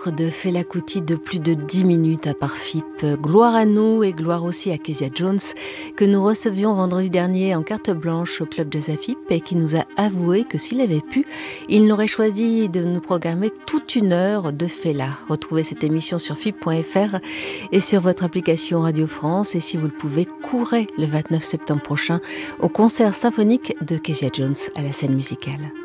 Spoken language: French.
titre de Fela Kuti de plus de 10 minutes à part FIP. Gloire à nous et gloire aussi à Kezia Jones, que nous recevions vendredi dernier en carte blanche au club Jazz FIP et qui nous a avoué que s'il avait pu, il n'aurait choisi de nous programmer toute une heure de Fela. Retrouvez cette émission sur FIP.fr et sur votre application Radio France. Et si vous le pouvez, courez le 29 septembre prochain au concert symphonique de Kezia Jones à la scène musicale.